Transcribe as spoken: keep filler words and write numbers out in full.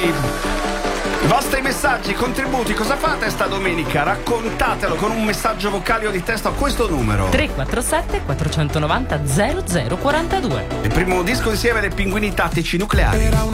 i vostri messaggi, contributi. Cosa fate sta domenica? Raccontatelo con un messaggio vocale o di testo a questo numero: tre quattro sette quattro nove zero zero zero quattro due. Il primo disco insieme dei Pinguini Tattici Nucleari.